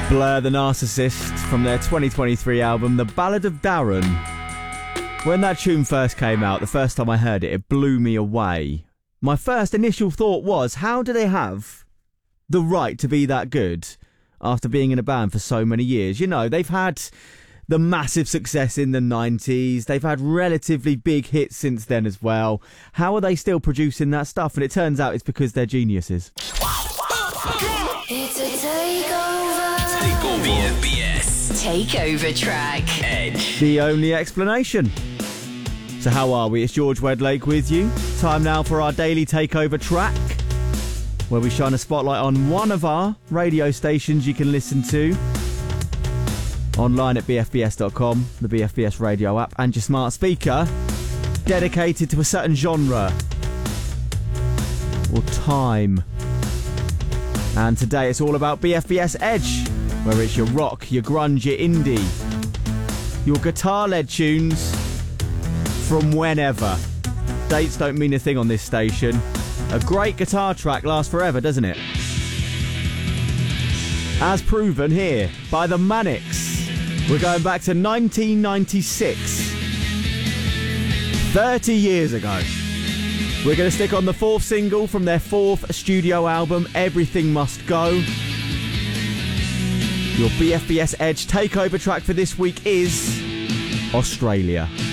Blur the Narcissist from their 2023 album, The Ballad of Darren. When that tune first came out, the first time I heard it, it blew me away. My first initial thought was, how do they have the right to be that good after being in a band for so many years? You know, they've had the massive success in the 90s. They've had relatively big hits since then as well. How are they still producing that stuff? And it turns out it's because they're geniuses. It's a takeover. BFBS. Takeover track. Edge. The only explanation. So how are we? It's George Wedlake with you. Time now for our daily takeover track, where we shine a spotlight on one of our radio stations you can listen to online at bfbs.com, the BFBS radio app, and your smart speaker, dedicated to a certain genre or time. And today it's all about BFBS Edge, where it's your rock, your grunge, your indie, your guitar-led tunes from whenever. Dates don't mean a thing on this station. A great guitar track lasts forever, doesn't it? As proven here by the Manics. We're going back to 1996. 30 years ago. We're going to stick on the fourth single from their fourth studio album, Everything Must Go. Your BFBS Edge takeover track for this week is Australia.